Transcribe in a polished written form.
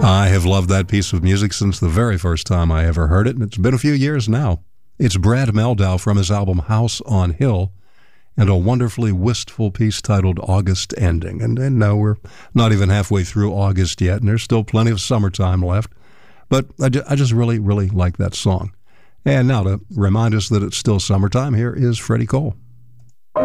I have loved that piece of music since the very first time I ever heard it, and it's been a few years now. It's Brad Mehldau from his album House on Hill, and a wonderfully wistful piece titled August Ending. And no, we're not even halfway through August yet, and there's still plenty of summertime left. But I just really, really like that song. And now to remind us that it's still summertime, here is Freddie Cole.